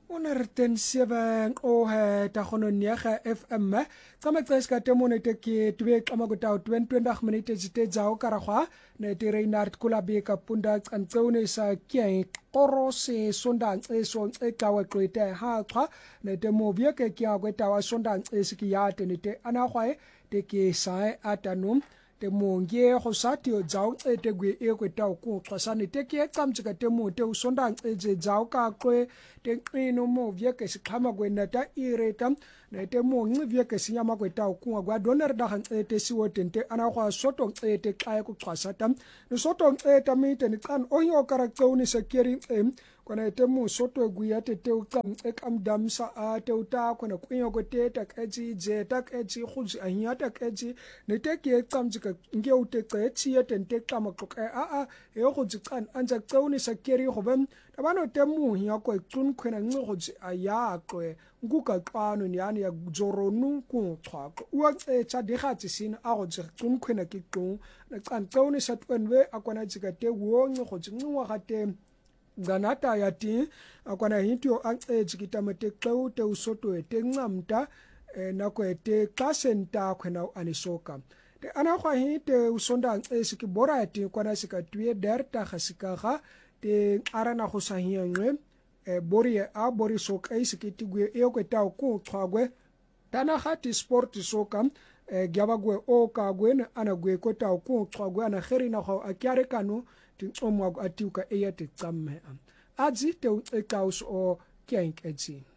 107 tagononega FM kama tseska temone te ke twe kama go taw 20 minute jite jaw karagwa ne te Reinhard Kulabe ka punda tsantseone sa ke qoro se sonda tseso kawe kwete ha twa ne te mo bie ke ke go taw sonda tseki ya te ne te anagwa te ke sai atanum te monge go sati o jaw te gwe e go taw ku xasane te ke tsamtsika te mo te usonda tse jaw ka kwe te qino mo bie ke sikhama gwe nata ireta ne te mo ngivie ke sinyama gwe taw ku gwa doner da han te siwo tente ana gwa soto te xa ku xasata no soto te mi te ni kan o yo karakteuni sekeri kona te mo soto guya te kam damsa a te uta kona kwinyo go te ta kaji je ta kaji khuzi anya ta kaji ne te ke tsamtsika nge ute tsi tente kama qoka a e go tsikan anja tsauni sekeri go bam tabano te mo ya ko tsun khwena ngo go aya qwe nguka qano ni ani ya joronu ku xhaqo wa tsa digatsi sin a go tsun khwena ke qo na tsauni satwenwe akona tsika te wo ngo go tsinwa ga te ganata yati akwana hitio jikita mete qeu te usoto te ngamta na ko te klasenta khona anisoka te ana khwa hite usonda siki bora yati kwana sika tue derta khasika ga te arana go sahiengwe bori a bori soka siki tigwe e ko ta ku xwagwe tana khati sport soka gyabagwe o ka gwen ana gwe ko ta ku xwagwe ana kherina go akyare kanu tinxomwa atiuka eyate tsamme azi te ekaus o kyank etsi